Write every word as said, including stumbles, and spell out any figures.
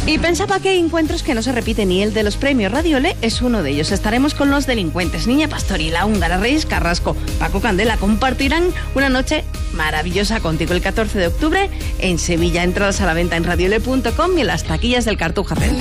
Y pensaba que hay encuentros que no se repiten y el de los premios Radiole es uno de ellos. Estaremos con Los Delincuentes, Niña Pastori, La Húngara, Reyes Carrasco, Paco Candela. Compartirán una noche maravillosa contigo el catorce de octubre en Sevilla. Entradas a la venta en radiole punto com y en las taquillas del Cartuja Center.